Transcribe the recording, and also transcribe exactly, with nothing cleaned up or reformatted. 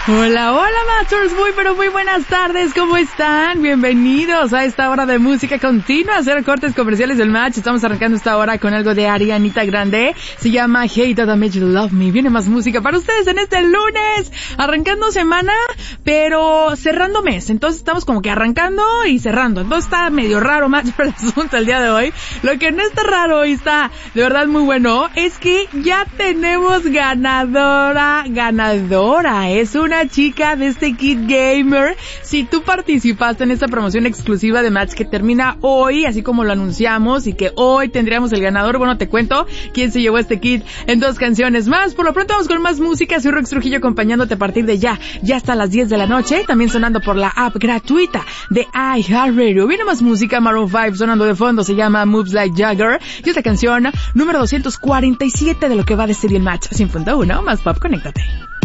Hola, hola Masters, muy pero muy buenas tardes, ¿cómo están? Bienvenidos a esta hora de música continua, a hacer cortes comerciales del match. Estamos arrancando esta hora con algo de Arianita Grande, se llama Hey Dada Made You Love Me. Viene más música para ustedes en este lunes, arrancando semana, pero cerrando mes. Entonces estamos como que arrancando y cerrando, entonces está medio raro match para el asunto el día de hoy. Lo que no está raro y está de verdad muy bueno es que ya tenemos ganadora, ganadora, es una chica de este Kit Gamer. Si tú participaste en esta promoción exclusiva de Match que termina hoy, así como lo anunciamos, y que hoy tendríamos el ganador, bueno, te cuento quién se llevó este kit en dos canciones más. Por lo pronto vamos con más música. Soy Rox Trujillo acompañándote a partir de ya, ya hasta las diez de la noche, también sonando por la app gratuita de iHeartRadio. Viene más música, Maroon cinco sonando de fondo, se llama Moves Like Jagger, y esta canción número doscientos cuarenta y siete de lo que va de Serial Match cinco punto uno, más pop, conéctate.